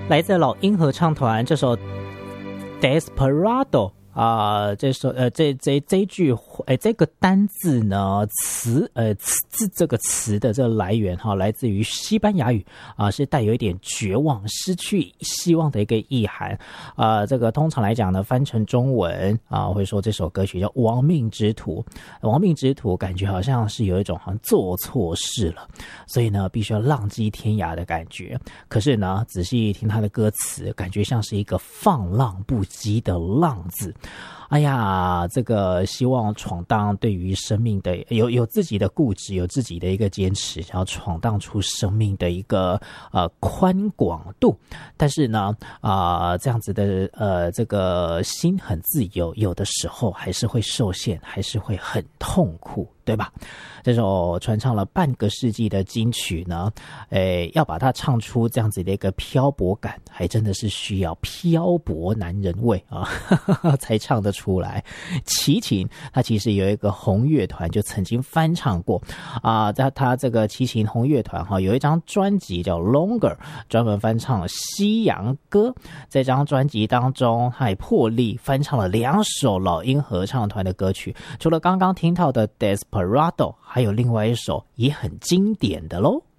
来自老鹰合唱团这首 Desperado 这首这句这个单字呢词这个词的这个来源来自于西班牙语是带有一点绝望失去希望的一个意涵这个通常来讲呢翻成中文会说这首歌曲叫亡命之徒。亡命之徒感觉好像是有一种好像做错事了，所以呢必须要浪迹天涯的感觉。可是呢仔细听他的歌词，感觉像是一个放浪不羁的浪字。哎呀，这个希望闯荡，对于生命的有自己的固执，有自己的一个坚持，想要闯荡出生命的一个宽广度。但是呢这样子的这个心很自由，有的时候还是会受限，还是会很痛苦，对吧？这首传唱了半个世纪的金曲呢，要把它唱出这样子的一个漂泊感，还真的是需要漂泊男人味才唱得出来。齐秦他其实有一个红乐团就曾经翻唱过他这个齐秦红乐团有一张专辑叫 Longer， 专门翻唱西洋歌。在这张专辑当中，他也破例翻唱了2首老鹰合唱团的歌曲，除了刚刚听到的 Desperado， 还有另外一首也很经典的咯。